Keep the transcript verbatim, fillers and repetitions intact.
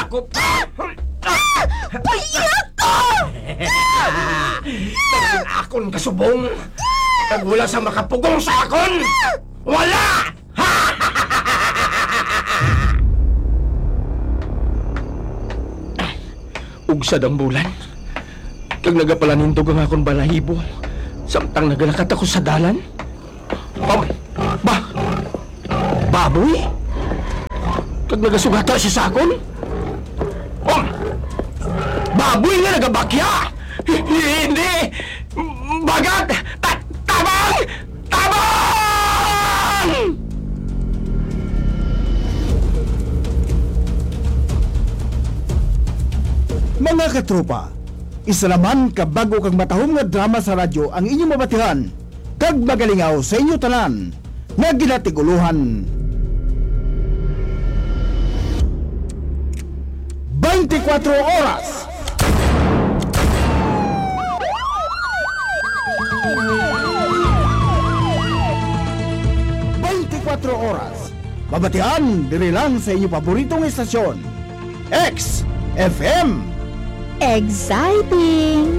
sakop. Payak ko! Dahil akon kasubong. Kag wala sa makapugong sa akon. Wala! Ugsad ang bulan. Kag nagapalanindog ang akong balahibo. Samtang nagalakat ako sa dalan. Oh, ba? Baboy? Kag nagasugata siya sa akon? Oh, baboy nga nagabakya! Hindi! Bagat! Ta- tabang! Tabang! Mga katropa, isa naman ka bago kang matahong nga drama sa radyo ang inyong mabatihan kag magalingaw sa inyo tanan nga ginatiguluhan. twenty-four oras. twenty-four oras. Mabatihan diri lang sa inyong paboritong estasyon. X F M. Exciting!